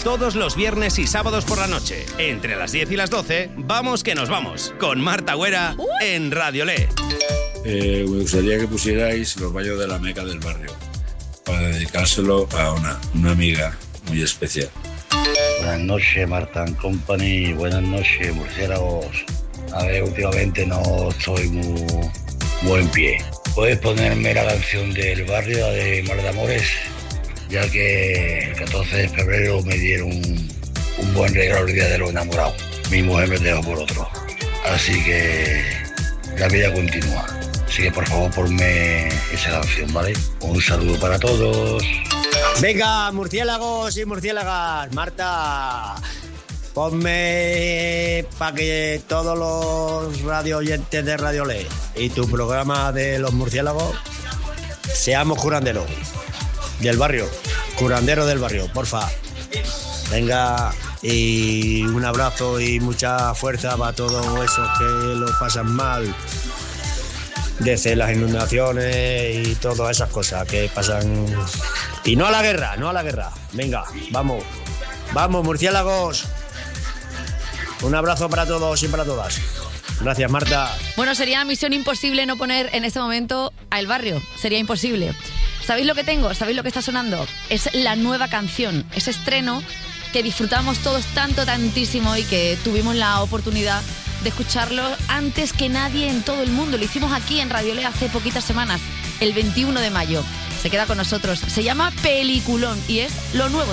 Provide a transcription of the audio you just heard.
Todos los viernes y sábados por la noche, entre las 10 y las 12, vamos que nos vamos, con Marta Güera en Radiolé. Me gustaría que pusierais Los baños de la Meca del barrio, para dedicárselo a una amiga muy especial. Buenas noches, Marta & Company. Buenas noches, murciélagos. A ver, últimamente no estoy muy buen pie. ¿Puedes ponerme la canción del barrio de Mar de Amores? Ya que el 14 de febrero me dieron un buen regalo el día de los enamorados. Mi mujer me dejó por otro. Así que la vida continúa. Así que por favor ponme esa canción, ¿vale? Un saludo para todos. Venga, murciélagos y murciélagas, Marta, ponme para que todos los radio oyentes de Radiolé y tu programa de los murciélagos seamos curanderos del barrio, curanderos del barrio, porfa. Venga, y un abrazo y mucha fuerza para todos esos que lo pasan mal, desde las inundaciones y todas esas cosas que pasan. Y no a la guerra, no a la guerra. Venga, vamos, vamos, murciélagos. Un abrazo para todos y para todas. Gracias, Marta. Bueno, sería misión imposible no poner en este momento a El Barrio. Sería imposible. ¿Sabéis lo que tengo? ¿Sabéis lo que está sonando? Es la nueva canción, ese estreno que disfrutamos todos tantísimo y que tuvimos la oportunidad de escucharlo antes que nadie en todo el mundo. Lo hicimos aquí en Radiolé hace poquitas semanas, el 21 de mayo. Se queda con nosotros. Se llama Peliculón y es lo nuevo.